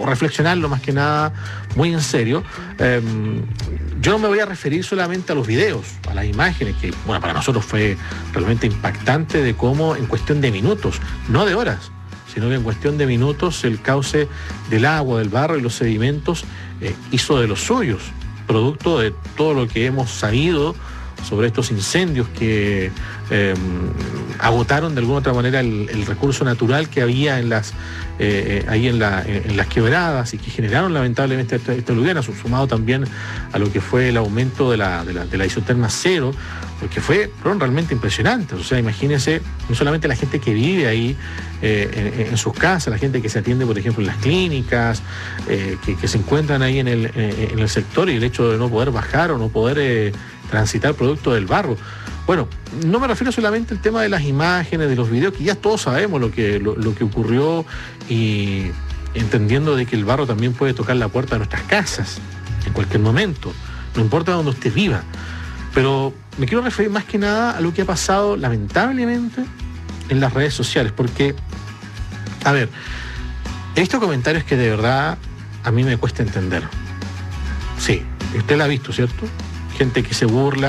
reflexionarlo más que nada muy en serio. Yo no me voy a referir solamente a los videos, a las imágenes, que bueno, para nosotros fue realmente impactante de cómo en cuestión de minutos, no de horas, sino que en cuestión de minutos el cauce del agua, del barro y los sedimentos hizo de los suyos, producto de todo lo que hemos sabido sobre estos incendios que agotaron de alguna otra manera el recurso natural que había en las ahí en las quebradas y que generaron lamentablemente esta aluvión, sumado también a lo que fue el aumento de la isoterma cero, porque fueron realmente impresionantes. O sea, imagínense, no solamente la gente que vive ahí en sus casas, la gente que se atiende, por ejemplo, en las clínicas, que se encuentran ahí en el sector, y el hecho de no poder bajar o no poder transitar producto del barro. Bueno, no me refiero solamente al tema de las imágenes, de los videos, que ya todos sabemos lo que ocurrió, y entendiendo de que el barro también puede tocar la puerta de nuestras casas en cualquier momento, no importa dónde usted viva. Pero me quiero referir más que nada a lo que ha pasado lamentablemente en las redes sociales, porque, a ver, he visto comentarios que de verdad a mí me cuesta entender. Sí, usted la ha visto, ¿cierto? Gente que se burla,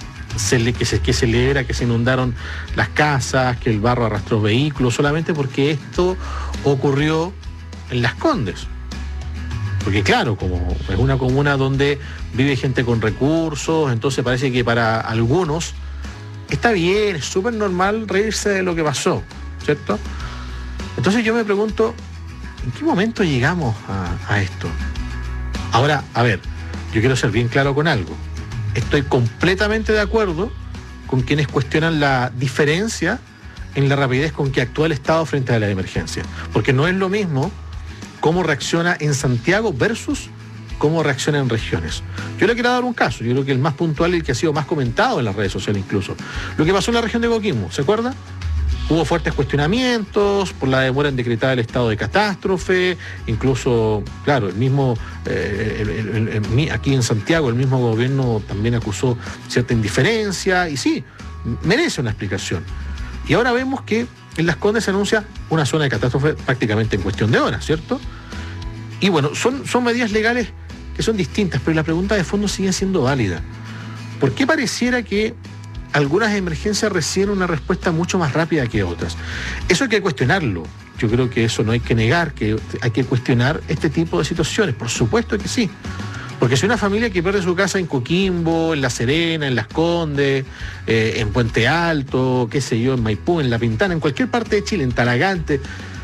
que celebra que se inundaron las casas, que el barro arrastró vehículos, solamente porque esto ocurrió en Las Condes. Porque claro, como es una comuna donde vive gente con recursos, entonces parece que para algunos está bien, es súper normal reírse de lo que pasó, ¿cierto? Entonces yo me pregunto, ¿en qué momento llegamos a esto? Ahora, a ver, yo quiero ser bien claro con algo. Estoy completamente de acuerdo con quienes cuestionan la diferencia en la rapidez con que actúa el Estado frente a la emergencia. Porque no es lo mismo cómo reacciona en Santiago versus cómo reacciona en regiones. Yo le quiero dar un caso, yo creo que el más puntual y el que ha sido más comentado en las redes sociales incluso. Lo que pasó en la región de Coquimbo, ¿se acuerda? Hubo fuertes cuestionamientos por la demora en decretar el estado de catástrofe, incluso, claro, el mismo, aquí en Santiago, el mismo gobierno también acusó cierta indiferencia, y sí, merece una explicación. Y ahora vemos que en Las Condes se anuncia una zona de catástrofe prácticamente en cuestión de horas, ¿cierto? Y bueno, son medidas legales que son distintas, pero la pregunta de fondo sigue siendo válida. ¿Por qué pareciera que algunas emergencias reciben una respuesta mucho más rápida que otras? Eso hay que cuestionarlo. Yo creo que eso no hay que negar, que hay que cuestionar este tipo de situaciones. Por supuesto que sí. Porque si una familia que pierde su casa en Coquimbo, en La Serena, en Las Condes, en Puente Alto, qué sé yo, en Maipú, en La Pintana, en cualquier parte de Chile, en Talagante,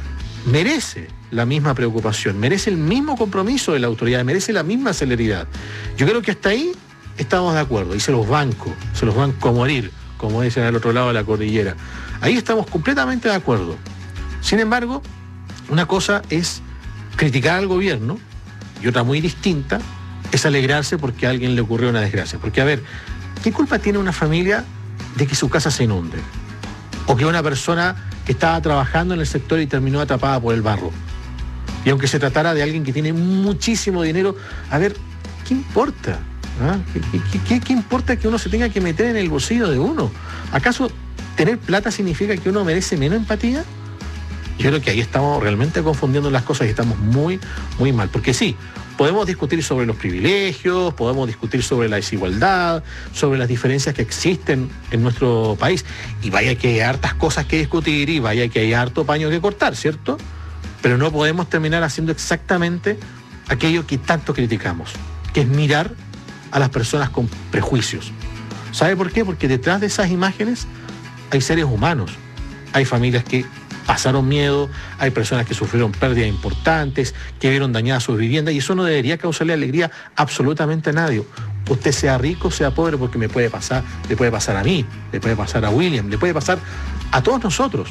merece la misma preocupación, merece el mismo compromiso de la autoridad, merece la misma celeridad. Yo creo que hasta ahí estamos de acuerdo, y se los banco a morir, como dicen al otro lado de la cordillera. Ahí estamos completamente de acuerdo. Sin embargo, una cosa es criticar al gobierno y otra muy distinta es alegrarse porque a alguien le ocurrió una desgracia. Porque, a ver, ¿qué culpa tiene una familia de que su casa se inunde? O que una persona que estaba trabajando en el sector y terminó atrapada por el barro. Y aunque se tratara de alguien que tiene muchísimo dinero, a ver, ¿qué importa? ¿Ah? ¿Qué importa que uno se tenga que meter en el bolsillo de uno? ¿Acaso tener plata significa que uno merece menos empatía? Yo creo que ahí estamos realmente confundiendo las cosas y estamos muy, muy mal. Porque sí, podemos discutir sobre los privilegios, podemos discutir sobre la desigualdad, sobre las diferencias que existen en nuestro país. Y vaya que hay hartas cosas que discutir y vaya que hay harto paño que cortar, ¿cierto? Pero no podemos terminar haciendo exactamente aquello que tanto criticamos, que es mirar a las personas con prejuicios. ¿Sabe por qué? Porque detrás de esas imágenes hay seres humanos, hay familias que pasaron miedo, hay personas que sufrieron pérdidas importantes, que vieron dañadas sus viviendas, y eso no debería causarle alegría absolutamente a nadie. Usted sea rico, sea pobre, porque me puede pasar, le puede pasar a mí, le puede pasar a William, le puede pasar a todos nosotros.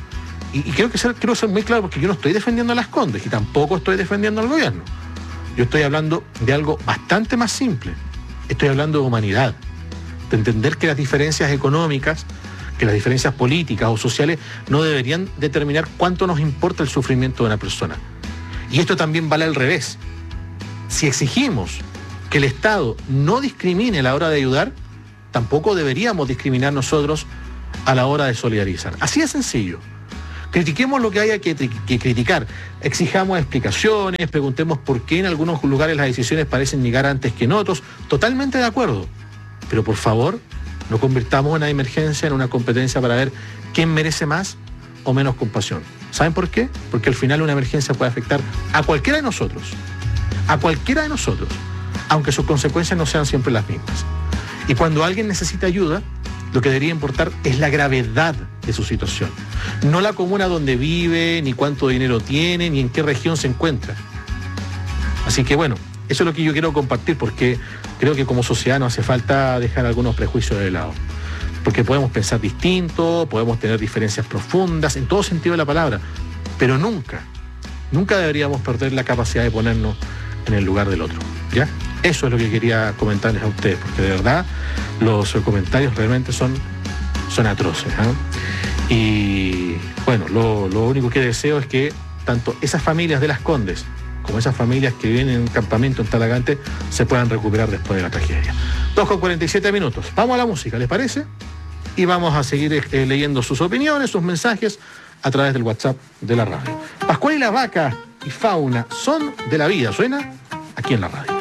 Y quiero ser muy claro, porque yo no estoy defendiendo a Las Condes y tampoco estoy defendiendo al gobierno. Yo estoy hablando de algo bastante más simple. Estoy hablando de humanidad, de entender que las diferencias económicas, que las diferencias políticas o sociales no deberían determinar cuánto nos importa el sufrimiento de una persona. Y esto también vale al revés. Si exigimos que el Estado no discrimine a la hora de ayudar, tampoco deberíamos discriminar nosotros a la hora de solidarizar. Así de sencillo. Critiquemos lo que haya que criticar, exijamos explicaciones, preguntemos por qué en algunos lugares las decisiones parecen llegar antes que en otros, totalmente de acuerdo. Pero por favor, no convirtamos una emergencia en una competencia para ver quién merece más o menos compasión. ¿Saben por qué? Porque al final una emergencia puede afectar a cualquiera de nosotros, aunque sus consecuencias no sean siempre las mismas. Y cuando alguien necesita ayuda, lo que debería importar es la gravedad de su situación, no la comuna donde vive, ni cuánto dinero tiene, ni en qué región se encuentra. Así que bueno, eso es lo que yo quiero compartir, porque creo que como sociedad nos hace falta dejar algunos prejuicios de lado. Porque podemos pensar distinto, podemos tener diferencias profundas, en todo sentido de la palabra, pero nunca deberíamos perder la capacidad de ponernos en el lugar del otro, ¿ya? Eso es lo que quería comentarles a ustedes, porque de verdad los comentarios realmente son atroces, ¿eh? Y bueno, lo único que deseo es que tanto esas familias de Las Condes como esas familias que viven en un campamento en Talagante se puedan recuperar después de la tragedia. 2:47. Vamos a la música, ¿les parece? Y vamos a seguir leyendo sus opiniones, sus mensajes a través del WhatsApp de la radio. Pascual y la vaca y fauna son de la vida. ¿Suena? Aquí en la radio.